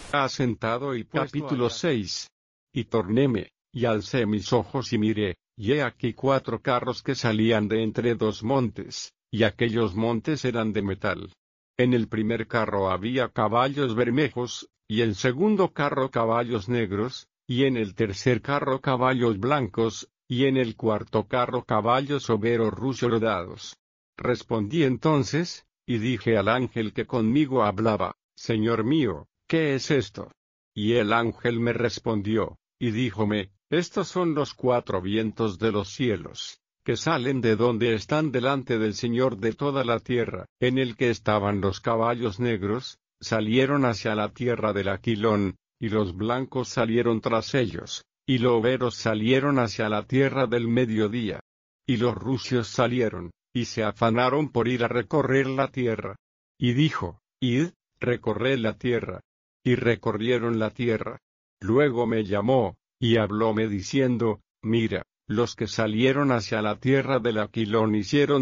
asentado y puesto. Capítulo 6. Y tornéme, y alcé mis ojos y miré, y he aquí 4 carros que salían de entre 2 montes, y aquellos montes eran de metal. En el primer carro había caballos bermejos, y el segundo carro caballos negros, y en el tercer carro caballos blancos, y en el cuarto carro caballos overos rodados. Respondí entonces, y dije al ángel que conmigo hablaba: Señor mío, ¿qué es esto? Y el ángel me respondió, y díjome: Estos son los 4 vientos de los cielos, que salen de donde están delante del Señor de toda la tierra. En el que estaban los caballos negros, salieron hacia la tierra del Aquilón, y los blancos salieron tras ellos, y los overos salieron hacia la tierra del mediodía. Y los rucios salieron, y se afanaron por ir a recorrer la tierra. Y dijo: Id, recorred la tierra. Y recorrieron la tierra. Luego me llamó, y hablóme diciendo: Mira, los que salieron hacia la tierra del Aquilón hicieron